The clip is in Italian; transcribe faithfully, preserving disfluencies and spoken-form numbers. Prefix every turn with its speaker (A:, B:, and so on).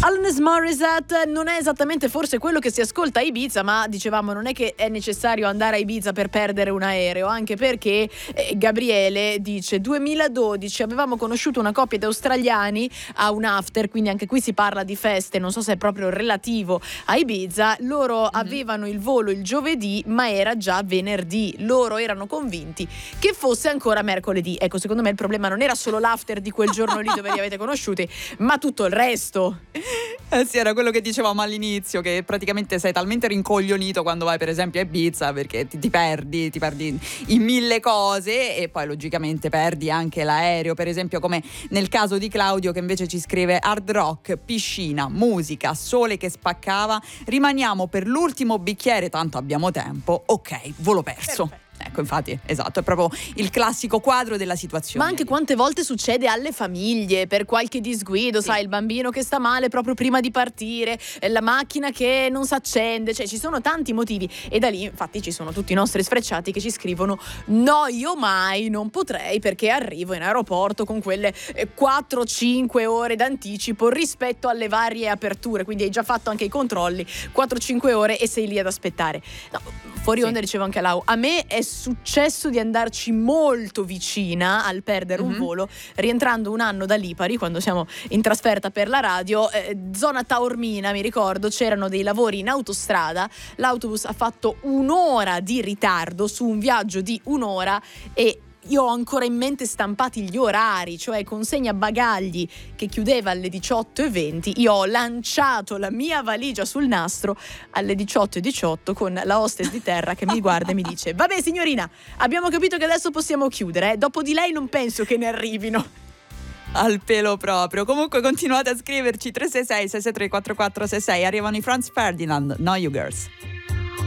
A: Alanis Morissette non è esattamente forse quello che si ascolta a Ibiza, ma dicevamo non è che è necessario andare a Ibiza per perdere un aereo, anche perché eh, Gabriele dice duemiladodici avevamo conosciuto una coppia di australiani a un after, quindi anche qui si parla di feste, non so se è proprio relativo a Ibiza. Loro mm-hmm. avevano il volo il giovedì, ma era già venerdì, loro erano convinti che fosse ancora mercoledì. Ecco, secondo me il problema non era solo l'after di quel giorno lì dove li avete conosciuti, ma tutto il resto.
B: Eh sì, era quello che dicevamo all'inizio, che praticamente sei talmente rincoglionito quando vai per esempio a Ibiza, perché ti, ti perdi, ti perdi in mille cose e poi logicamente perdi anche l'aereo, per esempio come nel caso di Claudio che invece ci scrive hard rock, piscina, musica, sole che spaccava, rimaniamo per l'ultimo bicchiere, tanto abbiamo tempo, ok, volo perso. Perfetto. Ecco, infatti, esatto, è proprio il classico quadro della situazione.
A: Ma anche quante volte succede alle famiglie per qualche disguido, sì. Sai, il bambino che sta male proprio prima di partire, la macchina che non si accende, cioè ci sono tanti motivi e da lì infatti ci sono tutti i nostri sfrecciati che ci scrivono no, io mai non potrei perché arrivo in aeroporto con quelle quattro cinque ore d'anticipo rispetto alle varie aperture, quindi hai già fatto anche i controlli, quattro cinque ore e sei lì ad aspettare. No, fuori onda, sì. Dicevo anche a Lau, a me è successo di andarci molto vicina al perdere mm-hmm. un volo, rientrando un anno da Lipari quando siamo in trasferta per la radio, eh, zona Taormina, mi ricordo, c'erano dei lavori in autostrada, l'autobus ha fatto un'ora di ritardo su un viaggio di un'ora e io ho ancora in mente stampati gli orari, cioè consegna bagagli che chiudeva alle diciotto e venti. Io ho lanciato la mia valigia sul nastro alle diciotto e diciotto con la hostess di terra che mi guarda e mi dice vabbè signorina, abbiamo capito che adesso possiamo chiudere, eh? Dopo di lei non penso che ne arrivino.
B: Al pelo proprio. Comunque continuate a scriverci tre sei sei sei sei tre quattro quattro sei sei. Arrivano i Franz Ferdinand, No You Girls.